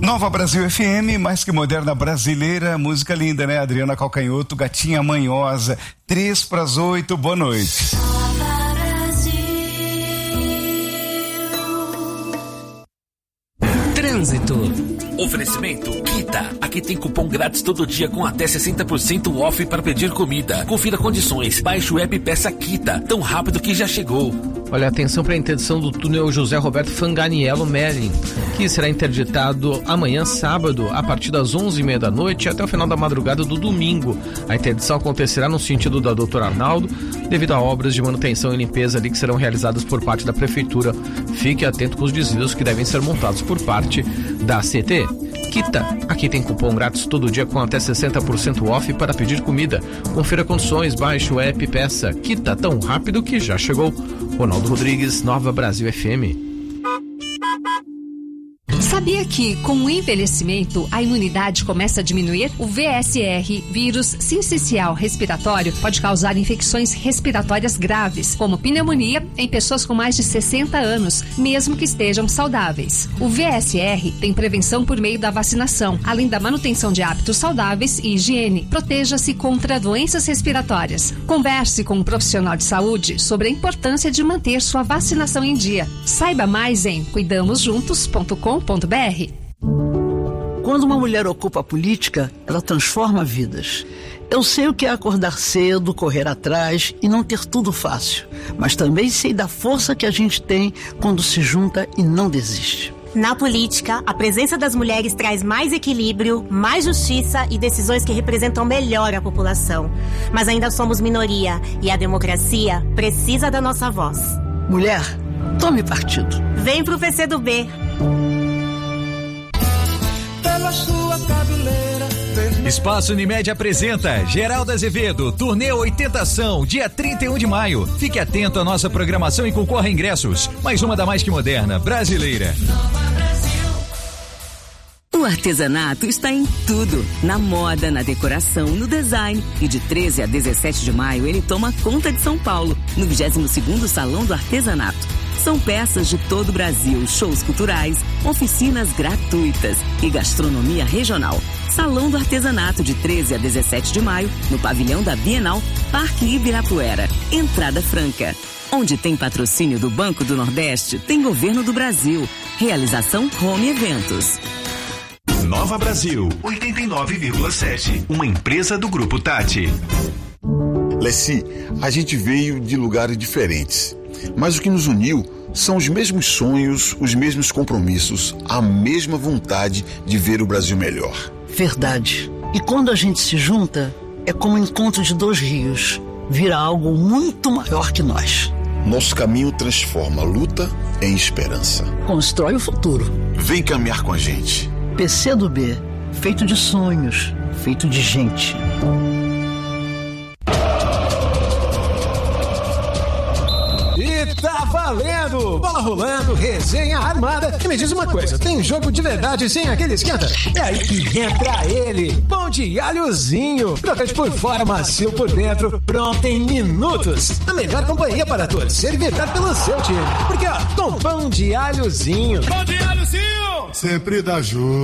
Nova Brasil FM, mais que moderna brasileira, música linda, né? Adriana Calcanhoto, Gatinha Manhosa, 7:03, boa noite. Trânsito. Oferecimento Kita. Aqui tem cupom grátis todo dia com até 60% off para pedir comida. Confira condições. Baixe o app e peça Kita. Tão rápido que já chegou. Olha, atenção para a interdição do túnel José Roberto Fanganiello Merlin, que será interditado amanhã, sábado, a partir das 11h30 da noite até o final da madrugada do domingo. A interdição acontecerá no sentido da Doutor Arnaldo, devido a obras de manutenção e limpeza ali que serão realizadas por parte da Prefeitura. Fique atento com os desvios que devem ser montados por parte da CT. Kita. Aqui tem cupom grátis todo dia com até 60% off para pedir comida. Confira condições, baixe o app e peça Kita, tão rápido que já chegou. Ronaldo Rodrigues, Nova Brasil FM. Sabia que, com o envelhecimento, a imunidade começa a diminuir? O VSR, vírus sincicial respiratório, pode causar infecções respiratórias graves, como pneumonia, em pessoas com mais de 60 anos, mesmo que estejam saudáveis. O VSR tem prevenção por meio da vacinação, além da manutenção de hábitos saudáveis e higiene. Proteja-se contra doenças respiratórias. Converse com um profissional de saúde sobre a importância de manter sua vacinação em dia. Saiba mais em cuidamosjuntos.com.br. Quando uma mulher ocupa a política, ela transforma vidas. Eu sei o que é acordar cedo, correr atrás e não ter tudo fácil. Mas também sei da força que a gente tem quando se junta e não desiste. Na política, a presença das mulheres traz mais equilíbrio, mais justiça e decisões que representam melhor a população. Mas ainda somos minoria e a democracia precisa da nossa voz. Mulher, tome partido. Vem pro PCdoB. Pela sua cabeleira. Espaço Unimed apresenta Geraldo Azevedo, turnê 80 ação, dia 31 de maio. Fique atento à nossa programação e concorra a ingressos. Mais uma da mais que moderna, brasileira. O artesanato está em tudo, na moda, na decoração, no design. E de 13 a 17 de maio ele toma conta de São Paulo, no 22º Salão do Artesanato. São peças de todo o Brasil, shows culturais, oficinas gratuitas e gastronomia regional. Salão do Artesanato de 13 a 17 de maio, no pavilhão da Bienal, Parque Ibirapuera. Entrada franca. Onde tem patrocínio do Banco do Nordeste, tem Governo do Brasil. Realização Home Eventos. Nova Brasil 89,7, uma empresa do Grupo Tati. Leci, a gente veio de lugares diferentes, mas o que nos uniu são os mesmos sonhos, os mesmos compromissos, a mesma vontade de ver o Brasil melhor. Verdade. E quando a gente se junta, é como o encontro de dois rios. Vira algo muito maior que nós. Nosso caminho transforma luta em esperança. Constrói o futuro. Vem caminhar com a gente. PCdoB, feito de sonhos, feito de gente. E tá valendo! Bola rolando, resenha armada. E me diz uma coisa, tem jogo de verdade sem aquele esquenta? É aí que entra ele, pão de alhozinho. Crocante por fora, macio por dentro, pronto em minutos. A melhor companhia para torcer e vibrar pelo seu time. Porque ó, com pão de alhozinho. Pão de alhozinho! Sempre dá jogo.